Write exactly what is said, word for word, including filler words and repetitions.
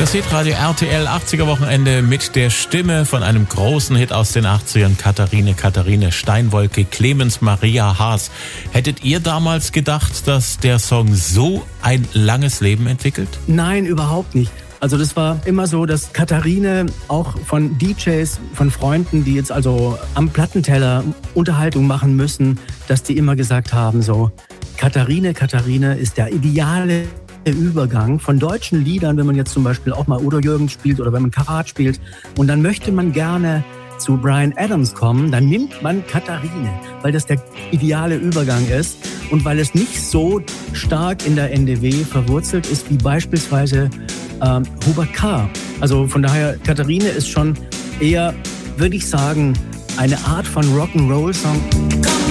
Das Hitradio R T L achtziger Wochenende mit der Stimme von einem großen Hit aus den achtzigern, Katharine, Katharine, Steinwolke, Clemens Maria Haas. Hättet ihr damals gedacht, dass der Song so ein langes Leben entwickelt? Nein, überhaupt nicht. Also das war immer so, dass Katharine auch von D Js, von Freunden, die jetzt also am Plattenteller Unterhaltung machen müssen, dass die immer gesagt haben so, Katharine, Katharine ist der ideale Übergang von deutschen Liedern, wenn man jetzt zum Beispiel auch mal Udo Jürgens spielt oder wenn man Karat spielt und dann möchte man gerne zu Bryan Adams kommen, dann nimmt man Katharine, weil das der ideale Übergang ist und weil es nicht so stark in der N D W verwurzelt ist wie beispielsweise ähm, Hubert K. Also von daher, Katharine ist schon eher, würde ich sagen, eine Art von Rock'n'Roll-Song.